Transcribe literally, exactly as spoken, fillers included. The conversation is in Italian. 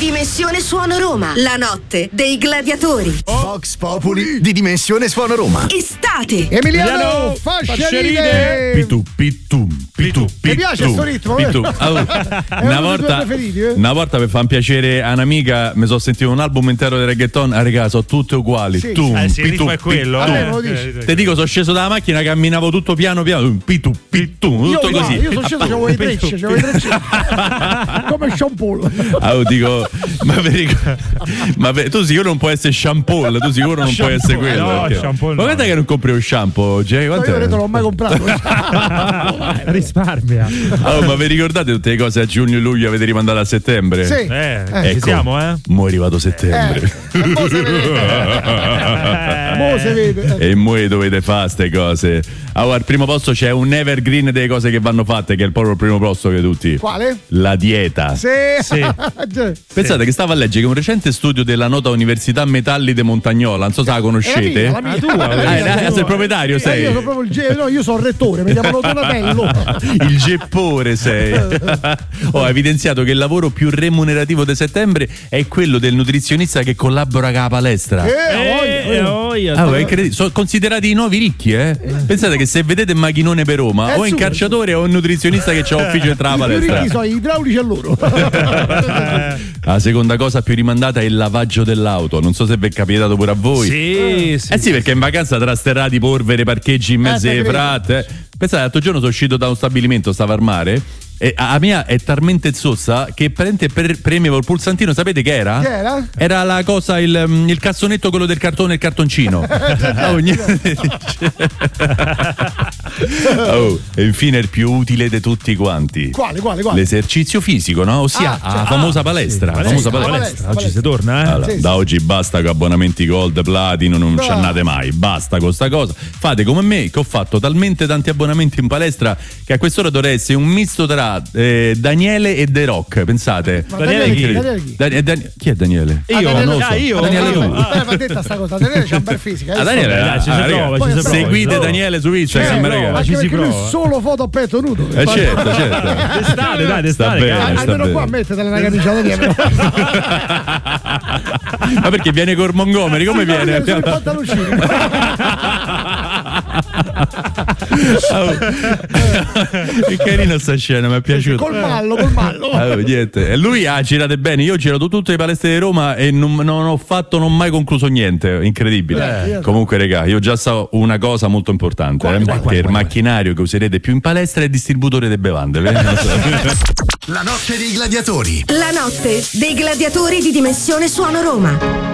Dimensione Suono Roma, la notte dei gladiatori. Vox Populi di Dimensione Suono Roma. Estate. Emiliano Fasceride. Pitu pitu pitu. Mi piace sto ritmo. Pitu. Allora, una volta eh? una volta per far piacere a un'amica mi sono sentito un album intero di reggaeton, a regà sono tutte uguali. Sì. Tum, Eh, sì, il pitu, ritmo è quello. pitu. Eh, lo dici. Te dico, sono sceso dalla macchina, camminavo tutto piano piano, pitu pitu, Io, tutto no, così. io sono sceso, c'avevo i trecce, c'avevo i trecce. Come Sean Paul. Ah, io dico, ma, per, ma per, tu sicuro non puoi essere shampoo, tu sicuro non puoi essere quello. no, perché- shampoo ma no. quant'è che non compri lo shampoo, Jay? No, Quant'è? io non l'ho mai comprato. Risparmia. Ah, ma vi ricordate tutte le cose a giugno e luglio avete rimandato a settembre? Sì. Eh, Eh, ci Ecco, siamo, eh? mo' è arrivato settembre. Eh, mo se vede. Mo se vede. E mo' dovete fare ste cose. Allora, al primo posto c'è un evergreen delle cose che vanno fatte, che è proprio il primo posto che tutti. Quale? La dieta. Sì. Sì. Pensate che stavo a leggere che un recente studio della nota Università Metalli de Montagnola, non so se la conoscete. È la mia, la mia. Ah, tua, Ah, eh, eh, sei il proprietario, Eh, sei. io sono proprio il ge- no, io sono il rettore, mi chiamano Donatello. Il geppore sei. Ho evidenziato che il lavoro più remunerativo di settembre è quello del nutrizionista che collabora con la palestra. Eh, Eh, voglia. oh, io- Ah, è incredibile. Sono considerati i nuovi ricchi, eh? Pensate che se vedete il macchinone per Roma, Eh, o in su. calciatore o un nutrizionista che c'ha ufficio entra la I più palestra. ricchi sono gli idraulici a loro. La seconda cosa più rimandata è il lavaggio dell'auto. Non so se vi è capitato pure a voi. Sì, sì. Eh sì, perché in vacanza tra sterrati, polvere, parcheggi in mezzo Eh, ai te credo. fratte. Pensate, l'altro giorno sono uscito da un stabilimento, stavo al mare. E a mia è talmente zozza che prende per, premevo il pulsantino, sapete che era? Che era? Era la cosa, il, mm, il cassonetto, quello del cartone, il cartoncino. Oh, ogni- Oh, e infine il più utile di tutti quanti. Quale, quale, quale? L'esercizio fisico, no? Ossia Ah, la cioè- famosa palestra. la famosa palestra. palestra. Oggi si torna, eh? Allora, Sì, sì. da oggi basta con abbonamenti gold, platino, non No. ci andate mai, basta con sta cosa. Fate come me, che ho fatto talmente tanti abbonamenti in palestra che a quest'ora dovrei essere un misto tra eh, Daniele e The Rock, pensate. Ma Daniele Daniele chi? chi? Daniele chi? Dan- eh, Dan- chi è Daniele? Io, Daniele- non lo so. ah, io, Daniele io. tu. Eh, va detta sta cosa. Daniele c'ha un bel fisica. Ah, Daniele, Dai, ci si ah, prova, raga, ci si prova. seguite No. Daniele su Instagram, Sì, raga. no, Anche ci si perché lui prova. solo foto a petto nudo. Eh, certo, certo. D'estate, dai, Sta d'estate. bene, cazzo. sta Almeno bene. qua mettetela una camicia da dietro. Ma perché viene col Montgomery? Come viene? Sui pantaloncini. Oh. Che carino sta scena, mi è piaciuto. Col mallo, col mallo. Allora, niente. E lui ha girato bene. Io ho girato tutte le palestre di Roma e non, non ho fatto, non ho mai concluso niente. Incredibile. Eh. Comunque, regà, io già so una cosa molto importante: Quale, eh, quale, che quale, il quale? macchinario che userete più in palestra è il distributore delle bevande. eh? Non so. La notte dei gladiatori. La notte dei gladiatori di Dimensione Suono Roma.